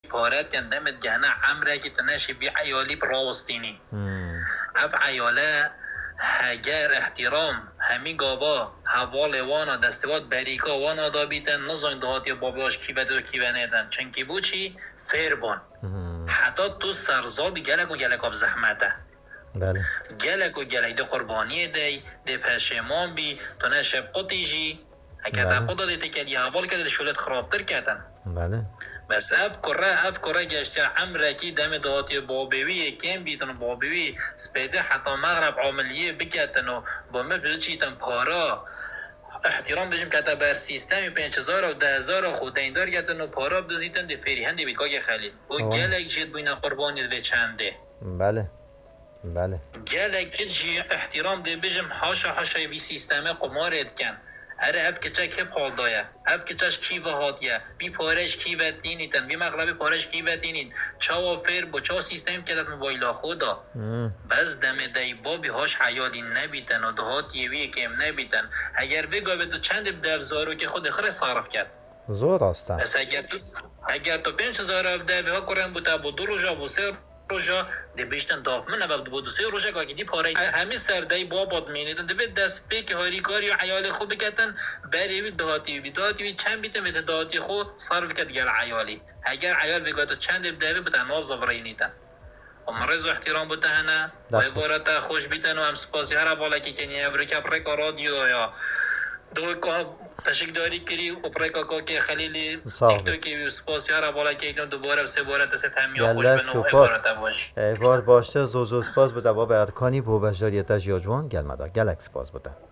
پارت دمت گهنه عمره که تنشی بی عیالی براوستینی اف عیاله هگر احترام همی گاوا حوال وانا دستوات بریکا وانا دا بیتن نزاین دهاتی باباش کی بده و کی بنیدن چنکی بو چی فیر بون حتی تو سرزابی گلک و گلک آب زحمته بله گلک و گلک ده قربانی ده پشمان بی تو نشب قطیجی اگر ده قطع ده تکلی حوال که ده شولت خرابتر کردن بله بس اف کره گشته عمره کی دم دهاتی بابوی کم بیتن بابوی سپیده حتی مغرب عملیه بکتن و با مبزه چیتن پارا احترام بجیم که تا بر سیستمی 5000 و 10000 خود دیندار گردن و پارا بدزیتن ده فری هنده بیدگاه خلیل و گلک جد بوینا قربانی ده چنده بله گلک جی احترام ده بجیم حاشا وی سیستم قمارت کن اره اف کچا که پال دایا اف کچاش کی و هاتیه بی پارش کی و دینیتن بی مغربی پارش کی و دینید چاوا فیر با چاوا سیستم که داد موبایلا خودا بس دم دای بابی هاش حیالی نبیتن و دهات یوی کم نبیتن اگر بگاه تو چند درزارو که خود خره صرف کرد زور هستن بس اگر تو 5000 ابده ها کرن بوده با 2 روزا با 3 روزا ده بیشتن داف من و با 2 روزا که دی پاره همین سردای بابات مینیدن ده دست به که هاری کاری عیال خود بکتن بری دهاتی چند بیتن به دهاتی خود صرف کرد گل عیالی اگر عیال بگاه تو چند ابده بوده نازو رینیدن مرز احترام بوده هنه و عبارت خوش بیتن و هم سپاسی هر بالا که کنی ابرکه پرکا رادیو یا دو تشک داری کری اپرکا کا که خلیلی تیک توکی سپاسی هر بالا که کنم دوباره سه باره تست همیا خوش بنو عبارت باش ایوار باشه زوزو سپاس بوده با به ارکانی بو بجاریت جیاجوان گل مدا گلک سپاس بوده